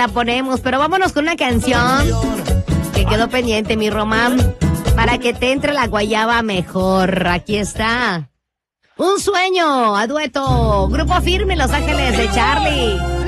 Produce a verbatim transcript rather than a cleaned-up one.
la ponemos, pero vámonos con una canción que quedó pendiente, mi Román, para que te entre la guayaba mejor. Aquí está. Un sueño a dueto. Grupo Firme, Los Ángeles de Charlie.